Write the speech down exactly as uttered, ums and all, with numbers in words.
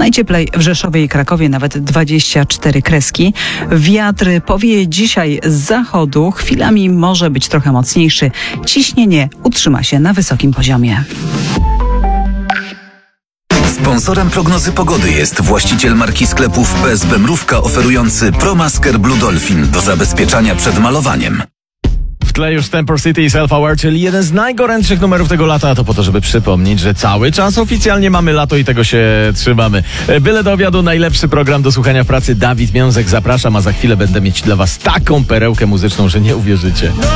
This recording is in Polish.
Najcieplej w Rzeszowie i Krakowie nawet dwadzieścia cztery kreski. Wiatr powieje dzisiaj z zachodu, chwilami może być trochę mocniejszy. Ciśnienie utrzyma się na wysokim poziomie. Sponsorem prognozy pogody jest właściciel marki sklepów P S B Mrówka oferujący ProMasker Blue Dolphin do zabezpieczania przed malowaniem. W tle już Temper City i Self-Aware, czyli jeden z najgorętszych numerów tego lata, a to po to, żeby przypomnieć, że cały czas oficjalnie mamy lato i tego się trzymamy. Byle do obiadu najlepszy program do słuchania w pracy. Dawid Miązek, zapraszam, a za chwilę będę mieć dla was taką perełkę muzyczną, że nie uwierzycie.